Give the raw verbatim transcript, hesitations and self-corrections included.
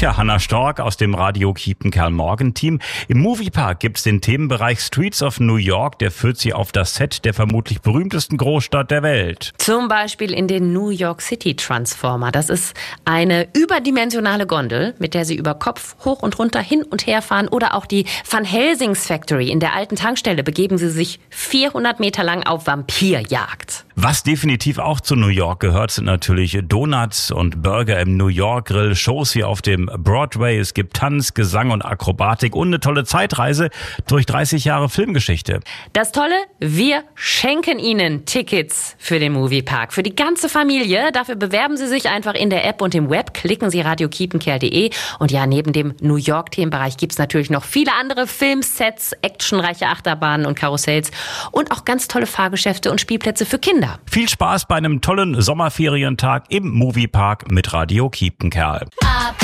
Sprecher Hanna Stork aus dem Radio Kiepenkerl Morgenteam. Im Moviepark gibt's den Themenbereich Streets of New York. Der führt Sie auf das Set der vermutlich berühmtesten Großstadt der Welt. Zum Beispiel in den New York City Transformer. Das ist eine überdimensionale Gondel, mit der Sie über Kopf hoch und runter hin und her fahren. Oder auch die Van Helsing's Factory. In der alten Tankstelle begeben Sie sich vierhundert Meter lang auf Vampirjagd. Was definitiv auch zu New York gehört, sind natürlich Donuts und Burger im New York Grill, Shows hier auf dem Broadway. Es gibt Tanz, Gesang und Akrobatik und eine tolle Zeitreise durch dreißig Jahre Filmgeschichte. Das Tolle, wir schenken Ihnen Tickets für den Moviepark. Für die ganze Familie. Dafür bewerben Sie sich einfach in der App und im Web. Klicken Sie radio kiepenkerl punkt de. Und ja, neben dem New York-Themenbereich gibt's natürlich noch viele andere Filmsets, actionreiche Achterbahnen und Karussells und auch ganz tolle Fahrgeschäfte und Spielplätze für Kinder. Viel Spaß bei einem tollen Sommerferientag im Moviepark mit Radio Kiepenkerl.